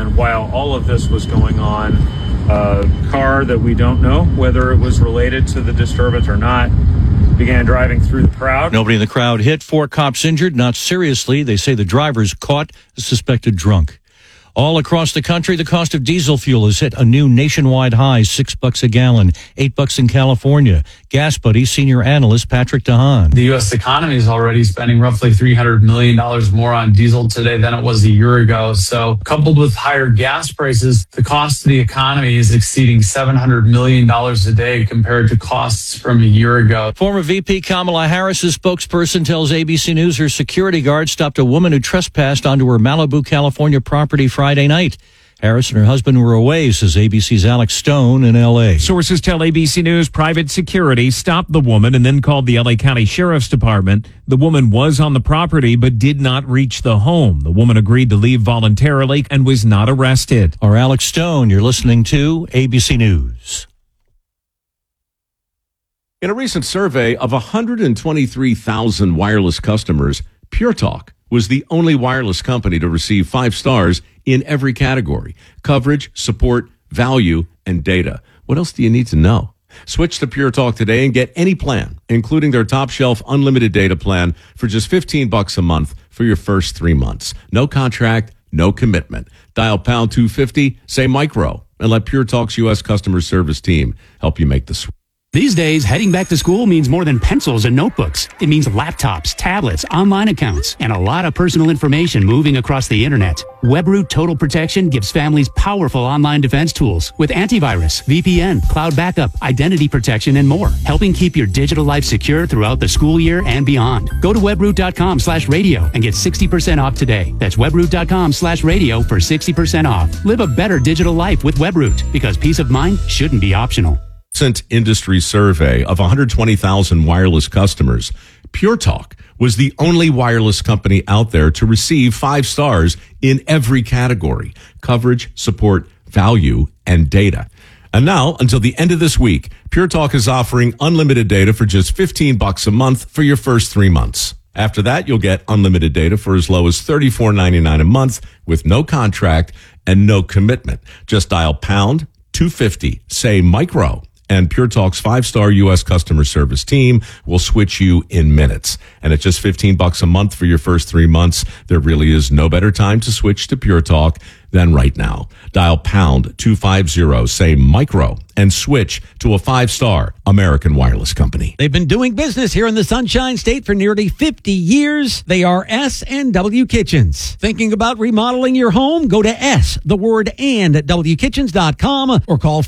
And while all of this was going on, a car that we don't know whether it was related to the disturbance or not began driving through the crowd. Nobody in the crowd hit. 4 cops injured, not seriously. They say the driver's caught, suspected drunk. All across the country, the cost of diesel fuel has hit a new nationwide high, $6 a gallon, $8 in California. Gas Buddy senior analyst Patrick DeHaan. The U.S. economy is already spending roughly $300 million more on diesel today than it was a year ago. So coupled with higher gas prices, the cost of the economy is exceeding $700 million a day compared to costs from a year ago. Former VP Kamala Harris's spokesperson tells ABC News her security guard stopped a woman who trespassed onto her Malibu, California property Friday night. Harris and her husband were away, says ABC's Alex Stone in L.A. Sources tell ABC News private security stopped the woman and then called the L.A. County Sheriff's Department. The woman was on the property but did not reach the home. The woman agreed to leave voluntarily and was not arrested. Our Alex Stone, you're listening to ABC News. In a recent survey of 123,000 wireless customers, Pure Talk was the only wireless company to receive 5 stars in every category: coverage, support, value, and data. What else do you need to know? Switch to Pure Talk today and get any plan, including their top shelf unlimited data plan for just $15 a month for your first 3 months. No contract, no commitment. Dial pound 250, say micro, and let Pure Talk's U.S. customer service team help you make the switch. These days, heading back to school means more than pencils and notebooks. It means laptops, tablets, online accounts, and a lot of personal information moving across the internet. WebRoot Total Protection gives families powerful online defense tools with antivirus, VPN, cloud backup, identity protection, and more, helping keep your digital life secure throughout the school year and beyond. Go to webroot.com/radio and get 60% off today. That's webroot.com/radio for 60% off. Live a better digital life with WebRoot, because peace of mind shouldn't be optional. Recent industry survey of 120,000 wireless customers, Pure Talk was the only wireless company out there to receive 5 stars in every category: coverage, support, value, and data. And now, until the end of this week, Pure Talk is offering unlimited data for just $15 a month for your first 3 months. After that, you'll get unlimited data for as low as $34.99 a month with no contract and no commitment. Just dial pound 250, say micro, and Pure Talk's 5-star U.S. customer service team will switch you in minutes. And at just $15 a month for your first 3 months, there really is no better time to switch to Pure Talk than right now. Dial pound 250, say micro, and switch to a 5-star American wireless company. They've been doing business here in the Sunshine State for nearly 50 years. They are S&W Kitchens. Thinking about remodeling your home? Go to the word and at wkitchens.com or call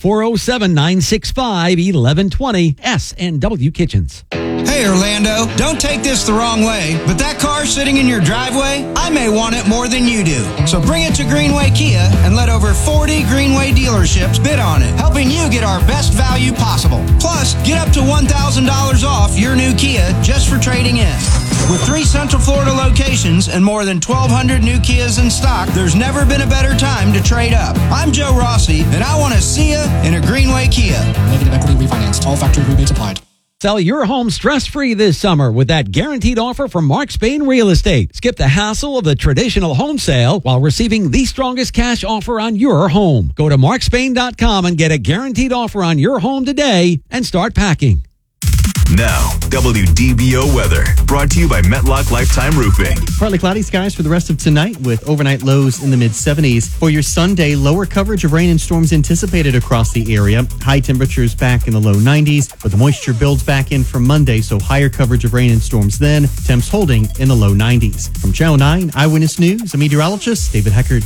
407-965-1120. S&W Kitchens. Hey, Orlando, don't take this the wrong way, but that car sitting in your driveway, I may want it more than you do. So bring it to Greenway Kia and let over 40 Greenway dealerships bid on it, helping you get our best value possible. Plus, get up to $1,000 off your new Kia just for trading in. With 3 Central Florida locations and more than 1,200 new Kias in stock, there's never been a better time to trade up. I'm Joe Rossi, and I want to see you in a Greenway Kia. Negative equity refinanced. All factory rebates applied. Sell your home stress-free this summer with that guaranteed offer from Mark Spain Real Estate. Skip the hassle of the traditional home sale while receiving the strongest cash offer on your home. Go to markspain.com and get a guaranteed offer on your home today and start packing. Now, WDBO weather, brought to you by Metlock Lifetime Roofing. Partly cloudy skies for the rest of tonight with overnight lows in the mid-70s. For your Sunday, lower coverage of rain and storms anticipated across the area. High temperatures back in the low 90s, but the moisture builds back in for Monday, so higher coverage of rain and storms then. Temps holding in the low 90s. From Channel 9 Eyewitness News, I'm meteorologist David Heckard.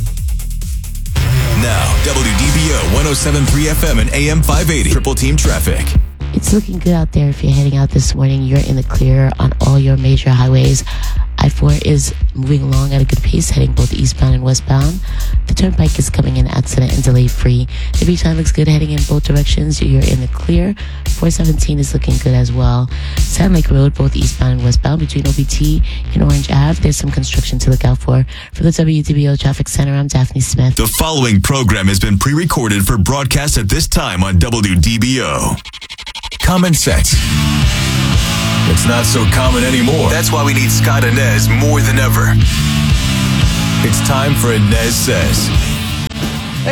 Now, WDBO 107.3 FM and AM 580. Triple Team Traffic. It's looking good out there if you're heading out this morning. You're in the clear on all your major highways. I-4 is moving along at a good pace, heading both eastbound and westbound. The Turnpike is coming in accident and delay free. The beach line looks good heading in both directions. You're in the clear. 417 is looking good as well. Sand Lake Road, both eastbound and westbound between OBT and Orange Ave. There's some construction to look out for. For the WDBO Traffic Center, I'm Daphne Smith. The following program has been pre-recorded for broadcast at this time on WDBO. Common sense. It's not so common anymore. That's why we need Scott Inez more than ever. It's time for Inez Says.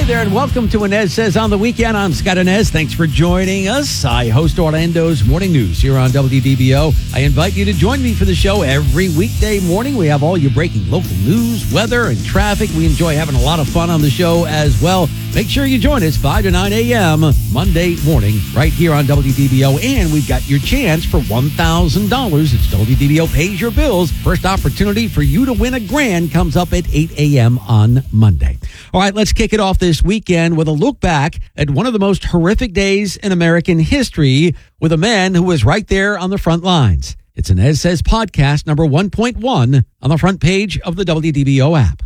there, and welcome to Inez Says on the Weekend. I'm Scott Inez. Thanks for joining us. I host Orlando's Morning News here on WDBO. I invite you to join me for the show every weekday morning. We have all your breaking local news, weather, and traffic. We enjoy having a lot of fun on the show as well. Make sure you join us 5 to 9 a.m. Monday morning right here on WDBO. And we've got your chance for $1,000. It's WDBO Pays Your Bills. First opportunity for you to win a grand comes up at 8 a.m. on Monday. All right, let's kick it off this weekend with a look back at one of the most horrific days in American history with a man who was right there on the front lines. It's Inez Says podcast number 1.1 on the front page of the WDBO app.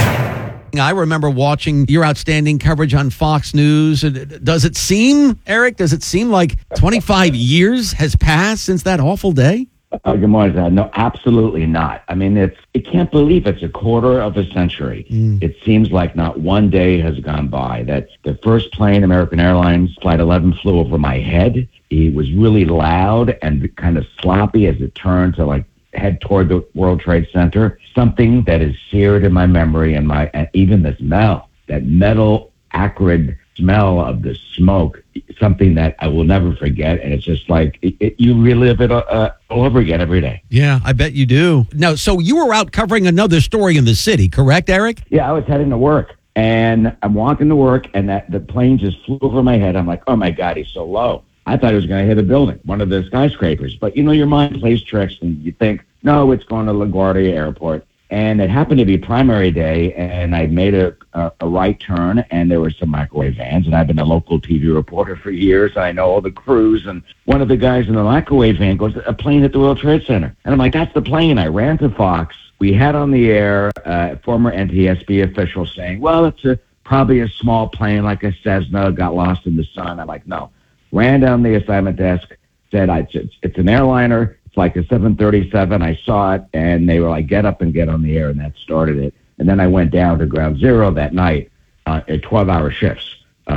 I remember watching your outstanding coverage on Fox News. Does it seem, Eric, like 25 years has passed since that awful day? Good morning, Zach. No, absolutely not. I mean, it can't believe it's a quarter of a century. It seems like not one day has gone by. That the first plane, American Airlines Flight 11, flew over my head. It was really loud and kind of sloppy as it turned to head toward the World Trade Center. Something that is seared in my memory and even the smell, that metal, acrid smell of the smoke, something that I will never forget. And it's just like you relive it all over again every day. Yeah, I bet you do. Now, so you were out covering another story in the city, correct, Eric? Yeah, I was heading to work. And I'm walking to work, and the plane just flew over my head. I'm like, oh, my God, he's so low. I thought he was going to hit a building, one of the skyscrapers. But, your mind plays tricks, and you think, no, it's going to LaGuardia Airport. And it happened to be primary day, and I made a right turn, and there were some microwave vans. And I've been a local TV reporter for years. I know all the crews. And one of the guys in the microwave van goes, a plane at the World Trade Center. And I'm like, that's the plane. I ran to Fox. We had on the air former NTSB official saying, well, it's probably a small plane like a Cessna, got lost in the sun. I'm like, no. Ran down the assignment desk, said, it's an airliner. It's like a 737. I saw it, and they were like, get up and get on the air, and that started it. And then I went down to Ground Zero that night at 12-hour shifts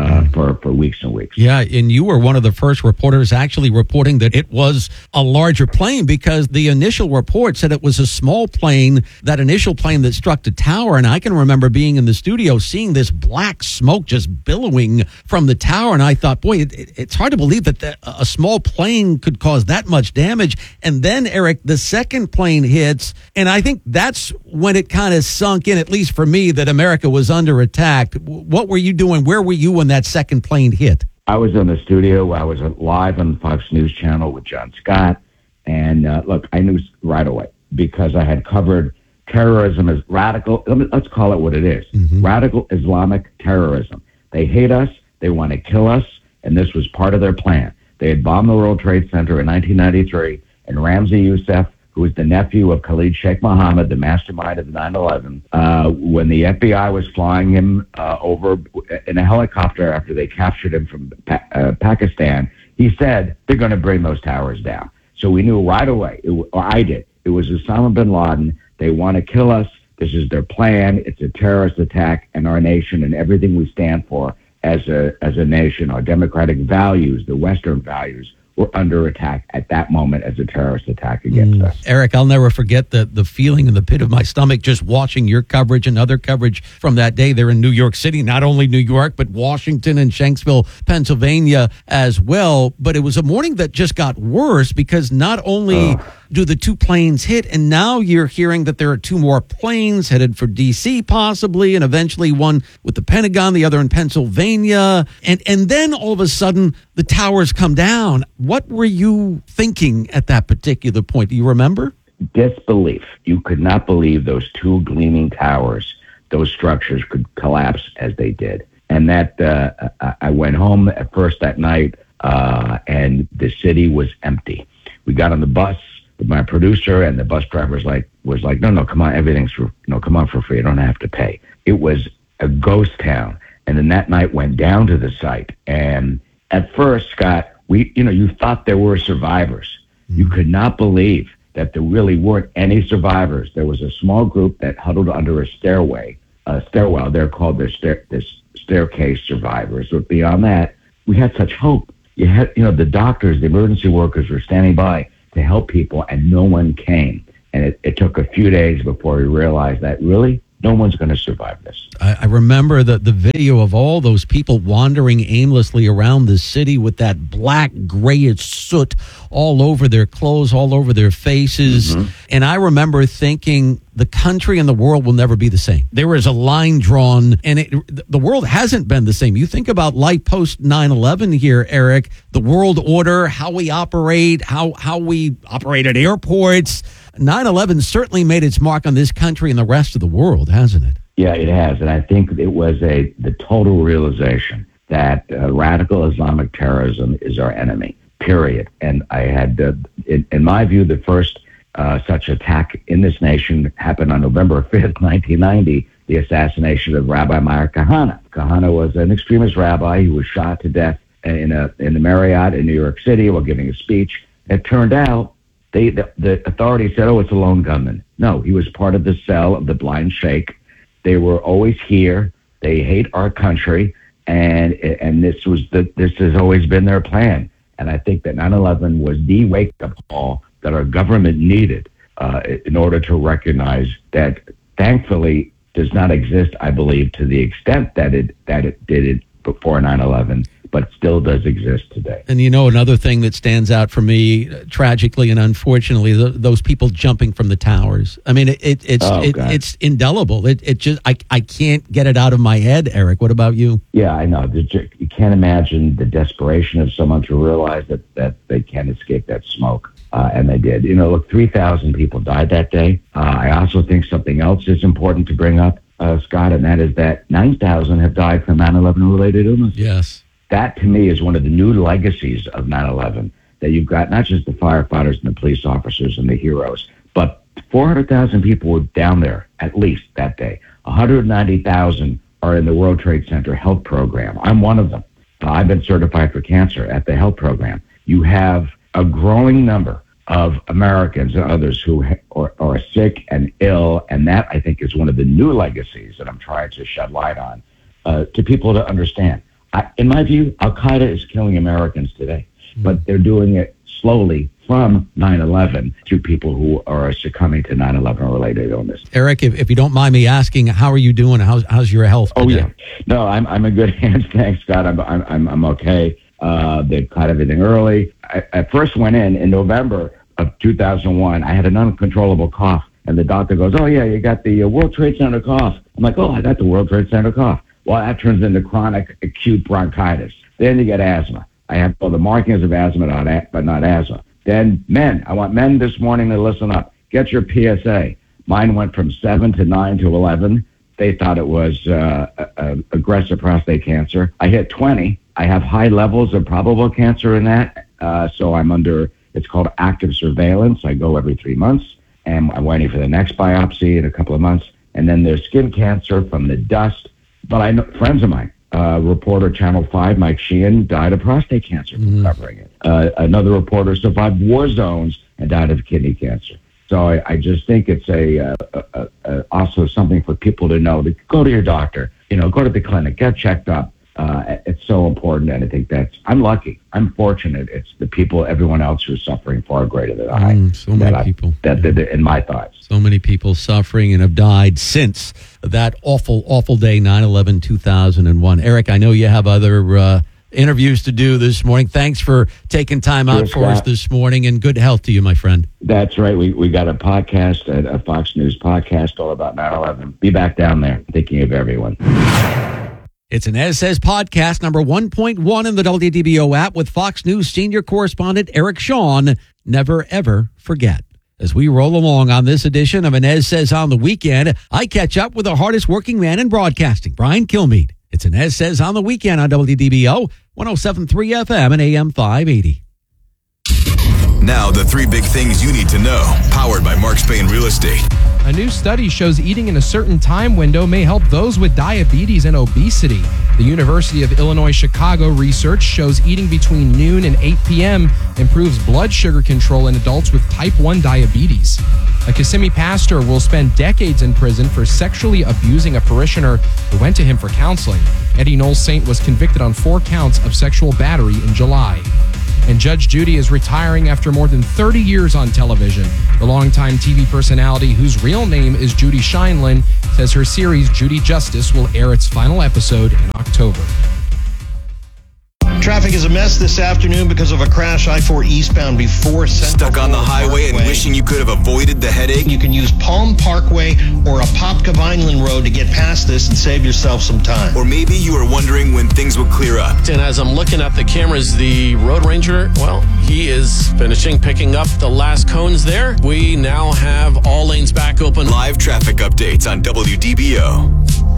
for weeks and weeks. Yeah, and you were one of the first reporters actually reporting that it was a larger plane, because the initial report said it was a small plane, that initial plane that struck the tower. And I can remember being in the studio seeing this black smoke just billowing from the tower. And I thought, boy, it's hard to believe that a small plane could cause that much damage. And then, Eric, the second plane hits. And I think that's when it kind of sunk in, at least for me, that America was under attack. What were you doing? Where were you when that second plane hit? I was in the studio. I was live on the Fox News channel with John Scott. And look, I knew right away, because I had covered terrorism as radical. Let's call it what it is. Radical Islamic terrorism. They hate us. They want to kill us. And this was part of their plan. They had bombed the World Trade Center in 1993. And Ramzi Youssef, who was the nephew of Khalid Sheikh Mohammed, the mastermind of 9/11, when the FBI was flying him over in a helicopter after they captured him from Pakistan, he said, they're going to bring those towers down. So we knew right away, or I did, it was Osama bin Laden. They want to kill us. This is their plan. It's a terrorist attack, and our nation and everything we stand for as a nation, our democratic values, the Western values, were under attack at that moment as a terrorist attack against us. Eric, I'll never forget the feeling in the pit of my stomach just watching your coverage and other coverage from that day there in New York City, not only New York, but Washington and Shanksville, Pennsylvania as well. But it was a morning that just got worse, because not only do the two planes hit, and now you're hearing that there are two more planes headed for D.C. possibly, and eventually one with the Pentagon, the other in Pennsylvania. And then all of a sudden, the towers come down. What were you thinking at that particular point? Do you remember? Disbelief. You could not believe those two gleaming towers, those structures could collapse as they did. And that I went home at first that night, and the city was empty. We got on the bus with my producer, and the bus driver was like, no, come on, come on for free. You don't have to pay. It was a ghost town. And then that night went down to the site. And at first, Scott, you thought there were survivors. You could not believe that there really weren't any survivors. There was a small group that huddled under a stairwell. They're called the staircase survivors. But beyond that, we had such hope. You had, the doctors, the emergency workers were standing by to help people, and no one came. And it took a few days before we realized that really No one's going to survive this. I remember the video of all those people wandering aimlessly around the city with that black, grayish soot all over their clothes, all over their faces. Mm-hmm. And I remember thinking the country and the world will never be the same. There is a line drawn, and the world hasn't been the same. You think about life post 9/11 here, Eric, the world order, how we operate, how we operate at airports. 9/11 certainly made its mark on this country and the rest of the world, hasn't it? Yeah, it has. And I think it was the total realization that radical Islamic terrorism is our enemy, period. And I had, in my view, the first such attack in this nation happened on November 5th, 1990, the assassination of Rabbi Meir Kahane. Kahane was an extremist rabbi. He was shot to death in the Marriott in New York City while giving a speech. It turned out the authorities said, it's a lone gunman. No, he was part of the cell of the blind sheikh. They were always here. They hate our country, and this has always been their plan. And I think that 9/11 was the wake-up call that our government needed in order to recognize that, thankfully, does not exist, I believe, to the extent that it did it before 9/11. But still does exist today. And another thing that stands out for me, tragically and unfortunately, those people jumping from the towers. I mean, it's indelible. It just I can't get it out of my head, Eric. What about you? Yeah, I know. You can't imagine the desperation of someone to realize that they can't escape that smoke, and they did. Look, 3,000 people died that day. I also think something else is important to bring up, Scott, and that is that 9,000 have died from 9/11 related illness. Yes. That, to me, is one of the new legacies of 9/11, that you've got not just the firefighters and the police officers and the heroes, but 400,000 people were down there, at least, that day. 190,000 are in the World Trade Center health program. I'm one of them. I've been certified for cancer at the health program. You have a growing number of Americans and others who are sick and ill, and that, I think, is one of the new legacies that I'm trying to shed light on to people to understand. In my view, Al-Qaeda is killing Americans today, but they're doing it slowly from 9/11 to people who are succumbing to 9/11-related illness. Eric, if you don't mind me asking, how are you doing? How's your health today? Oh, yeah. No, I'm in good hands. Thanks, Scott. I'm okay. They caught everything early. I first went in November of 2001. I had an uncontrollable cough, and the doctor goes, "Oh, yeah, you got the World Trade Center cough." I'm like, "Oh, I got the World Trade Center cough." Well, that turns into chronic acute bronchitis. Then you get asthma. I have all the markings of asthma, but not asthma. Then men. I want men this morning to listen up. Get your PSA. Mine went from 7 to 9 to 11. They thought it was aggressive prostate cancer. I hit 20. I have high levels of probable cancer in that. So I'm under, it's called active surveillance. I go every 3 months, and I'm waiting for the next biopsy in a couple of months. And then there's skin cancer from the dust. But I know friends of mine, reporter Channel 5, Mike Sheehan, died of prostate cancer from covering it. Another reporter survived war zones and died of kidney cancer. So I just think it's also something for people to know, to go to your doctor, go to the clinic, get checked up. It's so important, and I think I'm lucky. I'm fortunate. It's the people, everyone else who's suffering far greater than I. So many people. That in my thoughts. So many people suffering and have died since that awful, awful day, 9/11/2001. Eric, I know you have other interviews to do this morning. Thanks for taking time out for us this morning, and good health to you, my friend. That's right. We got a podcast, a Fox News podcast all about 9/11. Be back down there thinking of everyone. It's an Ed Says podcast, number 1.1 in the WDBO app, with Fox News senior correspondent Eric Shawn. Never, ever forget. As we roll along on this edition of Inez Says on the Weekend, I catch up with the hardest working man in broadcasting, Brian Kilmeade. It's Inez Says on the Weekend on WDBO, 107.3 FM and AM 580. Now, the 3 big things you need to know, powered by Mark Spain Real Estate. A new study shows eating in a certain time window may help those with diabetes and obesity. The University of Illinois Chicago research shows eating between noon and 8 p.m. improves blood sugar control in adults with type 1 diabetes. A Kissimmee pastor will spend decades in prison for sexually abusing a parishioner who went to him for counseling. Eddie Knowles Saint was convicted on 4 counts of sexual battery in July. and Judge Judy is retiring after more than 30 years on television. The longtime TV personality, whose real name is Judy Scheinlin, says her series Judy Justice will air its final episode in October. Traffic is a mess this afternoon because of a crash I-4 eastbound before Central. Stuck on the highway and wishing you could have avoided the headache? You can use Palm Parkway or Apopka Vineland Road to get past this and save yourself some time. Or maybe you were wondering when things would clear up. And as I'm looking at the cameras, the Road Ranger, well, he is picking up the last cones there. We now have all lanes back open. Live traffic updates on WDBO.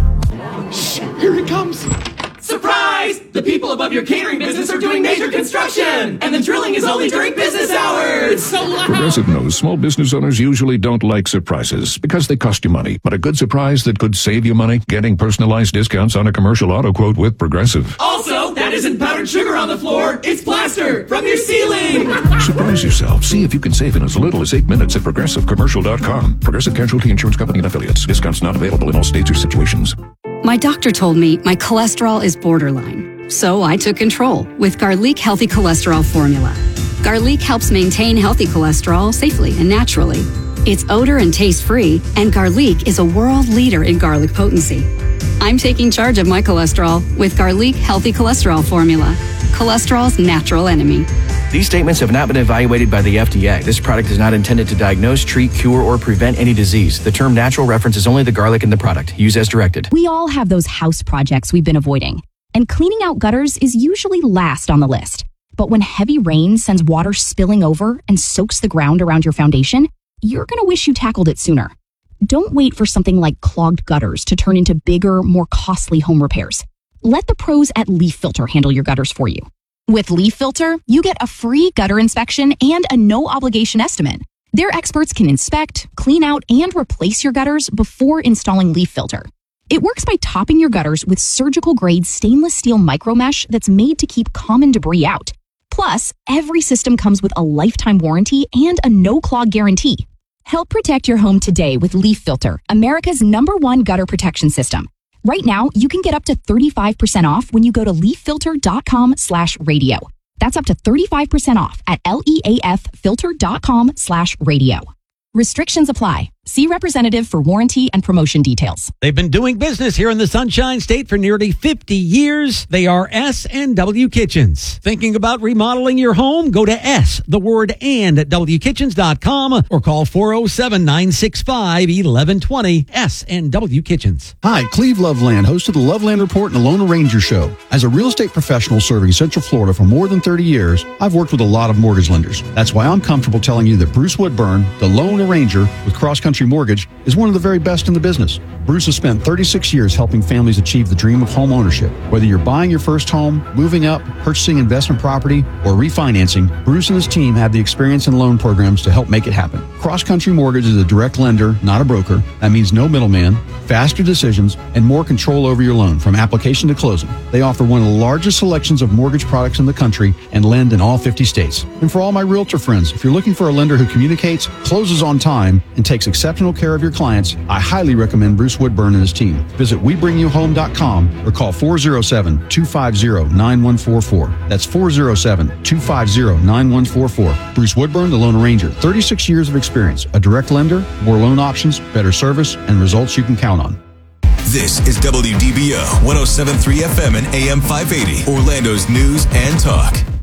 Shh, here it comes. Surprise! The people above your catering business are doing major construction, and the drilling is only during business hours. It's so loud. Progressive knows small business owners usually don't like surprises because they cost you money. But a good surprise that could save you money? Getting personalized discounts on a commercial auto quote with Progressive. Also, that isn't powdered sugar on the floor. It's plaster from your ceiling. Surprise yourself. See if you can save in as little as 8 minutes at ProgressiveCommercial.com. Progressive Casualty Insurance Company and Affiliates. Discounts not available in all states or situations. My doctor told me my cholesterol is borderline, so I took control with Garlic Healthy Cholesterol Formula. Garlic helps maintain healthy cholesterol safely and naturally. It's odor and taste-free, and Garlic is a world leader in garlic potency. I'm taking charge of my cholesterol with Garlic Healthy Cholesterol Formula, cholesterol's natural enemy. These statements have not been evaluated by the FDA. This product is not intended to diagnose, treat, cure, or prevent any disease. The term natural references only the garlic in the product. Use as directed. We all have those house projects we've been avoiding, and cleaning out gutters is usually last on the list. But when heavy rain sends water spilling over and soaks the ground around your foundation, you're going to wish you tackled it sooner. Don't wait for something like clogged gutters to turn into bigger, more costly home repairs. Let the pros at Leaf Filter handle your gutters for you. With Leaf Filter, you get a free gutter inspection and a no-obligation estimate. Their experts can inspect, clean out, and replace your gutters before installing Leaf Filter. It works by topping your gutters with surgical-grade stainless steel micromesh that's made to keep common debris out. Plus, every system comes with a lifetime warranty and a no-clog guarantee. Help protect your home today with Leaf Filter, America's #1 gutter protection system. Right now, you can get up to 35% off when you go to leaffilter.com/radio. That's up to 35% off at leaffilter.com/radio. Restrictions apply. See representative for warranty and promotion details. They've been doing business here in the Sunshine State for nearly 50 years. They are S&W Kitchens. Thinking about remodeling your home? Go to the word and at wkitchens.com or call 407-965-1120. S&W Kitchens. Hi, Cleve Loveland, host of the Loveland Report and the Lone Ranger Show. As a real estate professional serving Central Florida for more than 30 years, I've worked with a lot of mortgage lenders. That's why I'm comfortable telling you that Bruce Woodburn, the Lone Ranger with Cross Country Mortgage, is one of the very best in the business. Bruce has spent 36 years helping families achieve the dream of home ownership. Whether you're buying your first home, moving up, purchasing investment property, or refinancing, Bruce and his team have the experience and loan programs to help make it happen. Cross Country Mortgage is a direct lender, not a broker. That means no middleman, faster decisions, and more control over your loan from application to closing. They offer one of the largest selections of mortgage products in the country and lend in all 50 states. And for all my realtor friends, if you're looking for a lender who communicates, closes on time, and takes exceptional care of your clients, I highly recommend Bruce Woodburn and his team. Visit WeBringYouHome.com or call 407-250-9144. That's 407-250-9144. Bruce Woodburn, the Lone Ranger. 36 years of experience. A direct lender, more loan options, better service, and results you can count on. This is WDBO 107.3 FM and AM 580, Orlando's news and talk.